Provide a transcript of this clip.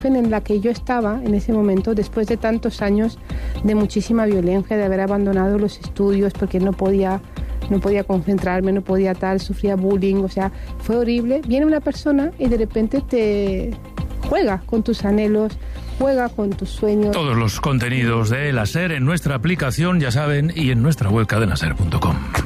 en la que yo estaba en ese momento, después de tantos años de muchísima violencia, de haber abandonado los estudios porque no podía concentrarme, no podía tal, sufría bullying, o sea, fue horrible. Viene una persona y de repente te juega con tus anhelos, juega con tus sueños. Todos los contenidos de La SER en nuestra aplicación, ya saben, y en nuestra web cadenaser.com.